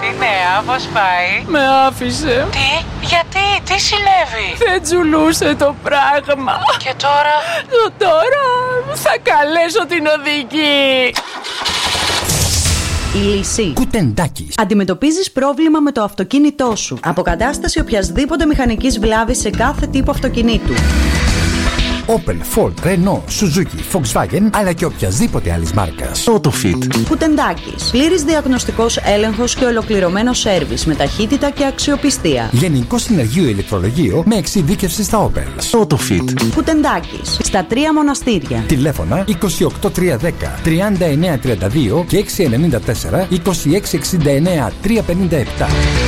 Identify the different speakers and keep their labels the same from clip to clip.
Speaker 1: νέα, πώς πάει?
Speaker 2: Με άφησε.
Speaker 1: Τι, γιατί, τι συνέβη?
Speaker 2: Δεν τζουλούσε το πράγμα.
Speaker 1: Και τώρα?
Speaker 2: Τώρα θα καλέσω την οδηγή.
Speaker 3: Η λύση.
Speaker 4: Κουτεντάκης.
Speaker 3: Αντιμετωπίζεις πρόβλημα με το αυτοκίνητό σου. Αποκατάσταση οποιασδήποτε μηχανικής βλάβης σε κάθε τύπο αυτοκινήτου.
Speaker 4: Opel, Ford, Renault, Suzuki, Volkswagen, αλλά και οποιασδήποτε άλλης μάρκας.
Speaker 5: Autofit.
Speaker 3: Κουτεντάκης. Πλήρης διαγνωστικός έλεγχος και ολοκληρωμένο σέρβις με ταχύτητα και αξιοπιστία.
Speaker 4: Γενικό συνεργείο ηλεκτρολογείο με εξειδίκευση στα Opel.
Speaker 5: Autofit.
Speaker 3: Κουτεντάκης. Στα 3 μοναστήρια.
Speaker 4: Τηλέφωνα 28310 3932 και 694 2669 357.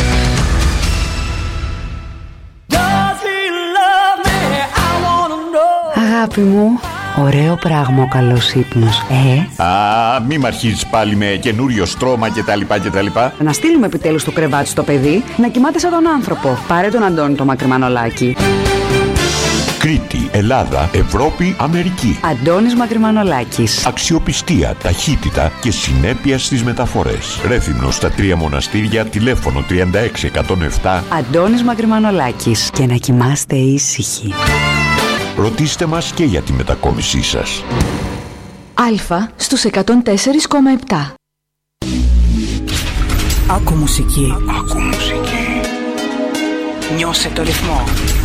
Speaker 6: Αγάπη μου, ωραίο πράγμα ο καλός ύπνος,
Speaker 5: Μη μ' αρχίζεις πάλι με καινούριο στρώμα κτλ.
Speaker 6: Να στείλουμε επιτέλους το κρεβάτι στο παιδί να κοιμάται σαν τον άνθρωπο. Πάρε τον Αντώνη το Μακρυμανολάκη.
Speaker 5: Κρήτη, Ελλάδα, Ευρώπη, Αμερική.
Speaker 6: Αντώνης Μακρυμανολάκης.
Speaker 5: Αξιοπιστία, ταχύτητα και συνέπεια στις μεταφορές. Ρέθυμνο στα 3 μοναστήρια, τηλέφωνο 36107.
Speaker 6: Αντώνης Μακρυμανολάκης. Και να κοιμάστε ήσυχοι.
Speaker 5: Ρωτήστε μας και για τη μετακόμισή σας.
Speaker 7: Αλφα στους 104,7.
Speaker 3: Άκου μουσική.
Speaker 1: Άκου μουσική. Νιώσε το ρυθμό.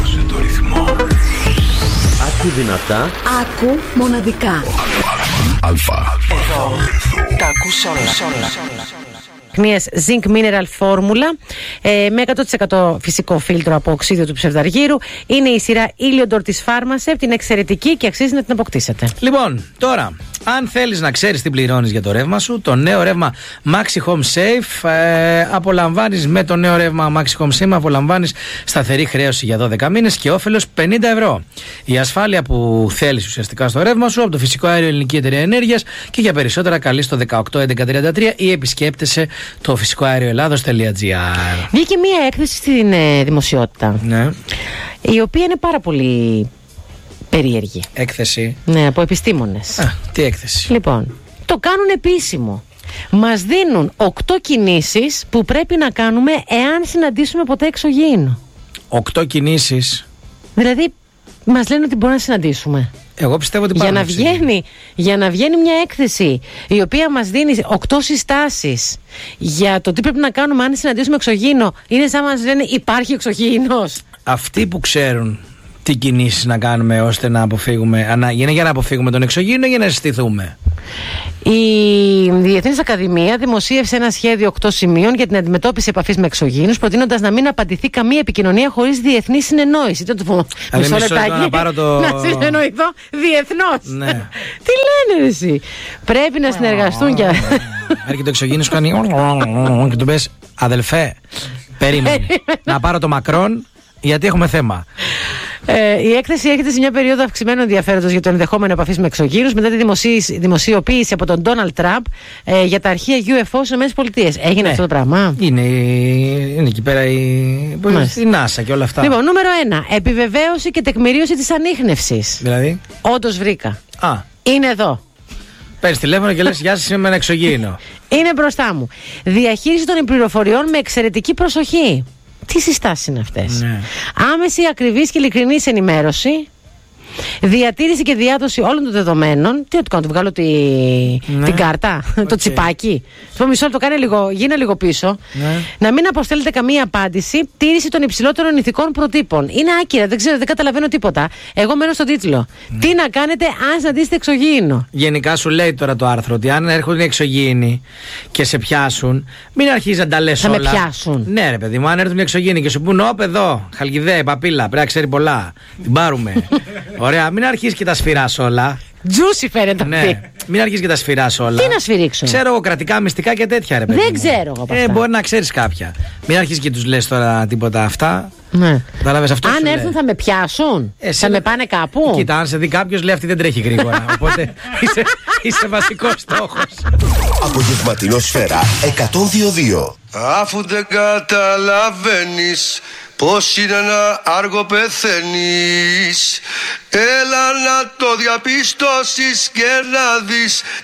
Speaker 8: Άκου δυνατά.
Speaker 3: Άκου μοναδικά.
Speaker 8: Αλφα.
Speaker 1: Εδώ τα ακούς όλα.
Speaker 9: Χνίες Zinc Mineral Formula με 100% φυσικό φίλτρο από οξύδιο του ψευδαργύρου. Είναι η σειρά Iliodor της Pharmasep, την εξαιρετική και αξίζει να την αποκτήσετε.
Speaker 10: Λοιπόν, τώρα, αν θέλεις να ξέρεις τι πληρώνεις για το ρεύμα σου, το νέο ρεύμα Maxi Home Safe απολαμβάνεις με το νέο ρεύμα Maxi Home Safe, απολαμβάνεις σταθερή χρέωση για 12 μήνες και όφελος 50 ευρώ. Η ασφάλεια που θέλεις ουσιαστικά στο ρεύμα σου από το Φυσικό Αέριο Ελληνική Εταιρεία Ενέργειας, και για περισσότερα καλείς στο 181133 ή επισκέπτεσαι το φυσικοαερioελλάδος.gr.
Speaker 9: Βγήκε μία έκθεση στην δημοσιότητα,
Speaker 10: Ναι.
Speaker 9: η οποία είναι πάρα πολύ περίεργη.
Speaker 10: Έκθεση.
Speaker 9: Ναι, από επιστήμονες.
Speaker 10: Τι έκθεση?
Speaker 9: Λοιπόν, το κάνουν επίσημο. Μας δίνουν 8 κινήσεις που πρέπει να κάνουμε εάν συναντήσουμε ποτέ εξωγήινο.
Speaker 10: 8 κινήσεις.
Speaker 9: Δηλαδή, μας λένε ότι μπορούμε να συναντήσουμε.
Speaker 10: Εγώ πιστεύω ότι πάμε
Speaker 9: Για να βγαίνει μια έκθεση η οποία μας δίνει 8 συστάσεις για το τι πρέπει να κάνουμε αν συναντήσουμε εξωγήινο, είναι σαν να μας λένε υπάρχει εξωγήινος.
Speaker 10: Αυτοί που ξέρουν τι κινήσεις να κάνουμε ώστε να αποφύγουμε, για να αποφύγουμε τον εξωγήινο ή για να συστηθούμε.
Speaker 9: Η Διεθνής Ακαδημία δημοσίευσε ένα σχέδιο 8 σημείων για την αντιμετώπιση επαφής με εξωγήινους, προτείνοντας να μην απαντηθεί καμία επικοινωνία χωρίς διεθνή συνεννόηση. Τι το μισό λεπτάκι. Να συνεννοηθώ διεθνώς.
Speaker 10: Ναι.
Speaker 9: Τι λένε εσύ? Πρέπει να συνεργαστούν και.
Speaker 10: Έρχεται το εξωγήινος, κάνει και του πες, αδελφέ, περίμενε να πάρω το Μακρόν γιατί έχουμε θέμα.
Speaker 9: Η έκθεση έρχεται σε μια περίοδο αυξημένου ενδιαφέροντος για το ενδεχόμενο επαφής με εξωγήινους μετά τη δημοσιοποίηση από τον Ντόναλντ Τραμπ για τα αρχεία UFO στις ΗΠΑ. Έγινε αυτό το πράγμα?
Speaker 10: Είναι εκεί πέρα η NASA και όλα αυτά.
Speaker 9: Λοιπόν, νούμερο 1. Επιβεβαίωση και τεκμηρίωση της ανίχνευσης.
Speaker 10: Δηλαδή?
Speaker 9: Όντως βρήκα.
Speaker 10: Α.
Speaker 9: Είναι εδώ.
Speaker 10: Παίρνεις τηλέφωνο και λες γεια σας, είμαι ένα εξωγήινο.
Speaker 9: Είναι μπροστά μου. Διαχείριση των πληροφοριών με εξαιρετική προσοχή. Τι συστάσεις είναι αυτές?
Speaker 10: Ναι.
Speaker 9: Άμεση, ακριβής και ειλικρινής ενημέρωση. Διατήρηση και διάδοση όλων των δεδομένων. Τι να του κάνω, του βγάλω την κάρτα, το τσιπάκι. Του πω μισό λεπτό, κάνε λίγο, γίνε λίγο πίσω.
Speaker 10: Ναι.
Speaker 9: Να μην αποστέλλετε καμία απάντηση. Τήρηση των υψηλότερων ηθικών προτύπων. Είναι άκυρα, δεν ξέρω, δεν καταλαβαίνω τίποτα. Εγώ μένω στον τίτλο. Ναι. Τι να κάνετε αν συναντήσετε εξωγήινο? Γενικά σου λέει τώρα το άρθρο ότι αν έρχονται εξωγήινοι και σε πιάσουν, μην αρχίζει να τα λες όλα. Θα με πιάσουν. Ναι, ρε παιδί μου, αν έρθουν εξωγήινοι και σου πούνε όπ εδώ, Χαλκιδέ, Παπίλα, πρέπει να ξέρει πολλά. Την πάρουμε. Ωραία, μην αρχίσει και τα σφυράς όλα. Τζούσι φαίνεται αυτή. Ναι, μην αρχίσει και τα σφυράς όλα. Τι να σφυρίξω? Ξέρω εγώ, κρατικά μυστικά και τέτοια, ρε παιδί. Δεν ξέρω εγώ αυτά. Μπορεί να ξέρεις κάποια. Μην αρχίσει και τους λες τώρα τίποτα αυτά. Ναι. Αυτό αν έρθουν θα με πιάσουν, θα με πάνε κάπου. Κοίτα, αν σε δει κάποιος λέει αυτή δεν τρέχει γρήγορα. Οπότε είσαι βασικός στόχος.
Speaker 11: Απογευματινό Σφαίρα 102-2.
Speaker 12: Αφού δεν καταλαβαίνεις πως είναι να άργο πεθαίνεις, έλα να το διαπιστώσεις και να δεις